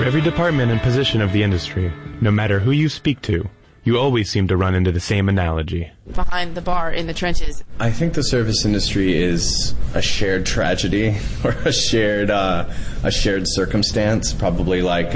every department and position of the industry, no matter who you speak to, you always seem to run into the same analogy. Behind the bar in the trenches. I think the service industry is a shared tragedy or a shared circumstance, probably like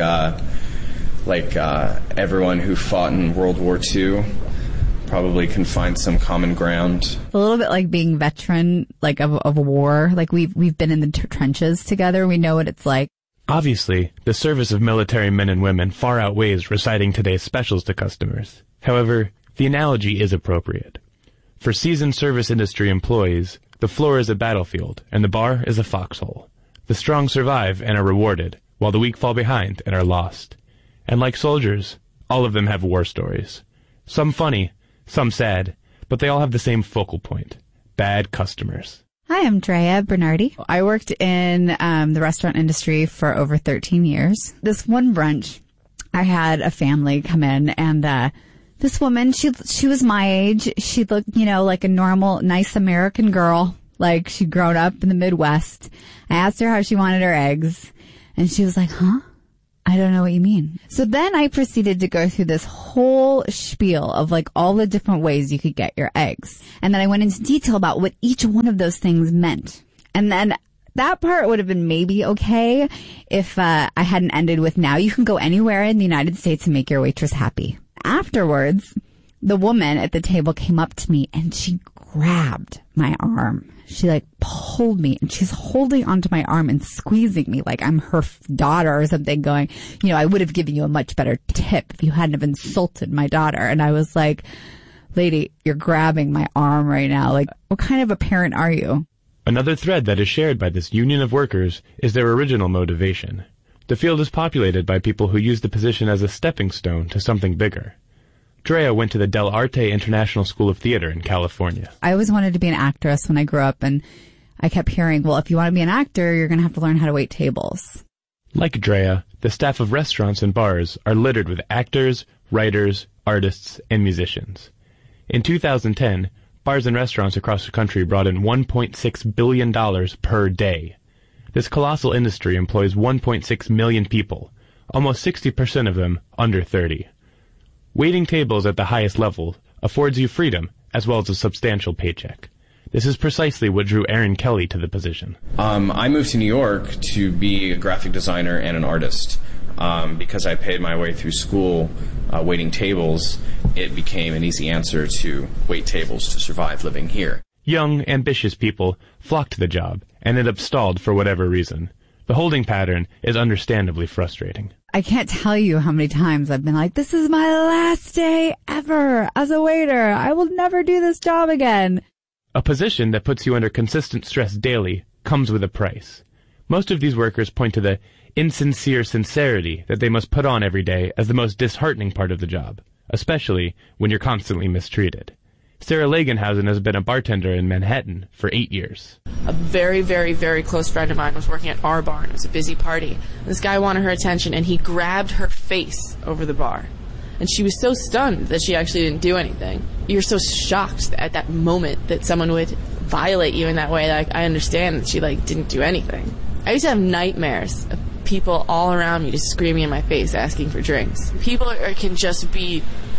everyone who fought in World War II probably can find some common ground. A little bit like being veteran, like of a war. Like we've been in the trenches together. We know what it's like. Obviously, the service of military men and women far outweighs reciting today's specials to customers. However, the analogy is appropriate. For seasoned service industry employees, the floor is a battlefield and the bar is a foxhole. The strong survive and are rewarded, while the weak fall behind and are lost. And like soldiers, all of them have war stories. Some funny, some sad, but they all have the same focal point: bad customers. Hi, I'm Drea Bernardi. I worked in the restaurant industry for over 13 years. This one brunch, I had a family come in, and this woman, she was my age. She looked, like a normal, nice American girl, like she'd grown up in the Midwest. I asked her how she wanted her eggs, and she was like, huh? I don't know what you mean. So then I proceeded to go through this whole spiel of like all the different ways you could get your eggs. And then I went into detail about what each one of those things meant. And then that part would have been maybe okay if I hadn't ended with, now you can go anywhere in the United States and make your waitress happy. Afterwards, the woman at the table came up to me and she grabbed my arm. She like pulled me and she's holding onto my arm and squeezing me like I'm her daughter or something, going, I would have given you a much better tip if you hadn't have insulted my daughter. And I was like, lady, you're grabbing my arm right now. Like, what kind of a parent are you? Another thread that is shared by this union of workers is their original motivation. The field is populated by people who use the position as a stepping stone to something bigger. Drea went to the Del Arte International School of Theater in California. I always wanted to be an actress when I grew up, and I kept hearing, well, if you want to be an actor, you're going to have to learn how to wait tables. Like Drea, the staff of restaurants and bars are littered with actors, writers, artists, and musicians. In 2010, bars and restaurants across the country brought in $1.6 billion per day. This colossal industry employs 1.6 million people, almost 60% of them under 30. Waiting tables at the highest level affords you freedom as well as a substantial paycheck. This is precisely what drew Aaron Kelly to the position. I moved to New York to be a graphic designer and an artist. Because I paid my way through school waiting tables, it became an easy answer to wait tables to survive living here. Young, ambitious people flock to the job and end up stalled for whatever reason. The holding pattern is understandably frustrating. I can't tell you how many times I've been like, this is my last day ever as a waiter. I will never do this job again. A position that puts you under consistent stress daily comes with a price. Most of these workers point to the insincere sincerity that they must put on every day as the most disheartening part of the job, especially when you're constantly mistreated. Sarah Lagenhausen has been a bartender in Manhattan for 8 years. A very, very, very close friend of mine was working at our bar, and it was a busy party. This guy wanted her attention, and he grabbed her face over the bar. And she was so stunned that she actually didn't do anything. You're so shocked at that moment that someone would violate you in that way. Like, I understand that she didn't do anything. I used to have nightmares of people all around me just screaming in my face, asking for drinks. People can just be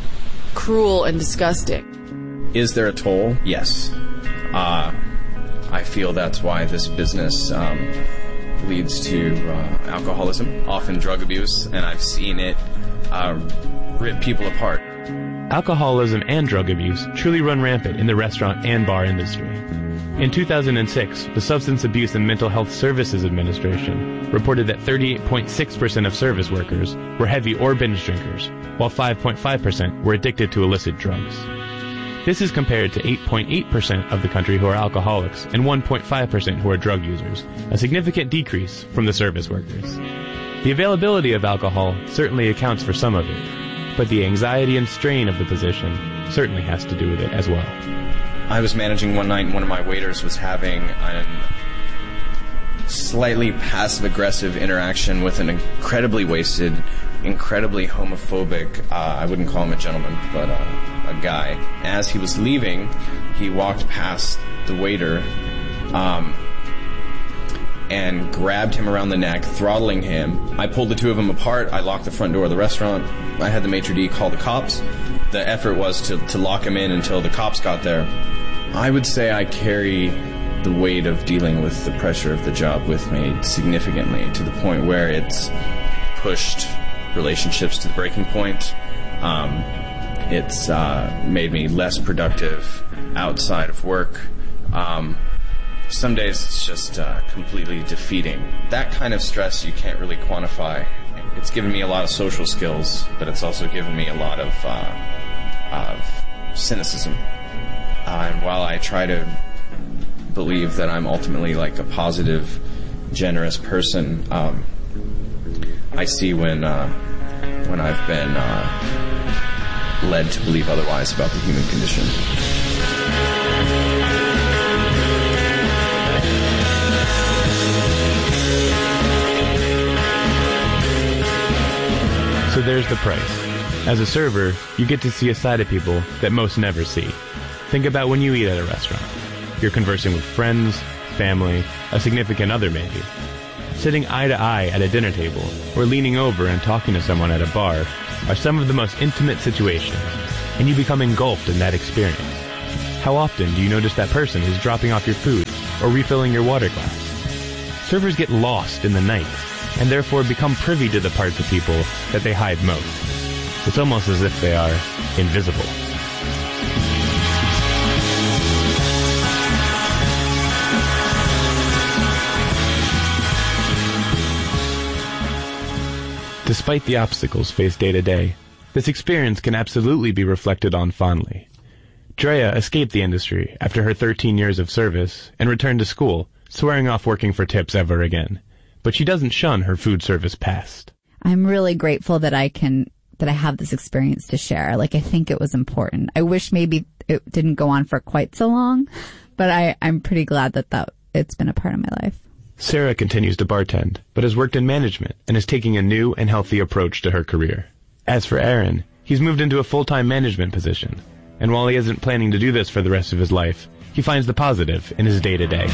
cruel and disgusting. Is there a toll? Yes. I feel that's why this business leads to alcoholism, often drug abuse, and I've seen it rip people apart. Alcoholism and drug abuse truly run rampant in the restaurant and bar industry. In 2006, the Substance Abuse and Mental Health Services Administration reported that 38.6% of service workers were heavy or binge drinkers, while 5.5% were addicted to illicit drugs. This is compared to 8.8% of the country who are alcoholics and 1.5% who are drug users, a significant decrease from the service workers. The availability of alcohol certainly accounts for some of it, but the anxiety and strain of the position certainly has to do with it as well. I was managing one night and one of my waiters was having a slightly passive-aggressive interaction with an incredibly wasted, incredibly homophobic, I wouldn't call him a gentleman, but a guy. As he was leaving, he walked past the waiter, and grabbed him around the neck, throttling him. I pulled the two of them apart. I locked the front door of the restaurant. I had the maitre d' call the cops. The effort was to lock him in until the cops got there. I would say I carry the weight of dealing with the pressure of the job with me significantly, to the point where it's pushed relationships to the breaking point. It's made me less productive outside of work. Some days it's just completely defeating. That kind of stress you can't really quantify. It's given me a lot of social skills, but it's also given me a lot of cynicism. And while I try to believe that I'm ultimately like a positive, generous person, I see when I've been led to believe otherwise about the human condition. So there's the price. As a server, you get to see a side of people that most never see. Think about when you eat at a restaurant. You're conversing with friends, family, a significant other maybe. Sitting eye to eye at a dinner table, or leaning over and talking to someone at a bar are some of the most intimate situations, and you become engulfed in that experience. How often do you notice that person is dropping off your food or refilling your water glass? Servers get lost in the night, and therefore become privy to the parts of people that they hide most. It's almost as if they are invisible. Despite the obstacles faced day to day, this experience can absolutely be reflected on fondly. Drea escaped the industry after her 13 years of service and returned to school, swearing off working for tips ever again. But she doesn't shun her food service past. I'm really grateful that I have this experience to share. Like, I think it was important. I wish maybe it didn't go on for quite so long, but I'm pretty glad that it's been a part of my life. Sarah continues to bartend, but has worked in management and is taking a new and healthy approach to her career. As for Aaron, he's moved into a full-time management position, and while he isn't planning to do this for the rest of his life, he finds the positive in his day-to-day.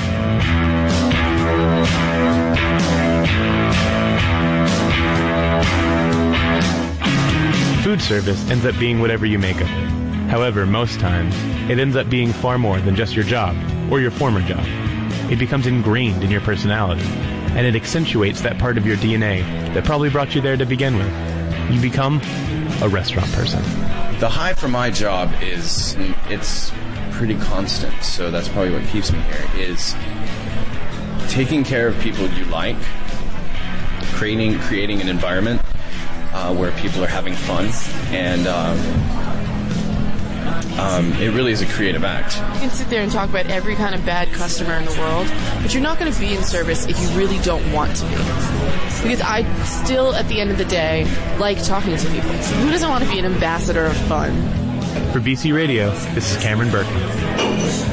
Food service ends up being whatever you make of it. However, most times, it ends up being far more than just your job or your former job. It becomes ingrained in your personality, and it accentuates that part of your DNA that probably brought you there to begin with. You become a restaurant person. The high for my job it's pretty constant, so that's probably what keeps me here, is taking care of people you like, creating an environment where people are having fun, and it really is a creative act. You can sit there and talk about every kind of bad customer in the world, but you're not going to be in service if you really don't want to be. Because I still, at the end of the day, like talking to people. Who doesn't want to be an ambassador of fun? For BC Radio, this is Cameron Burke.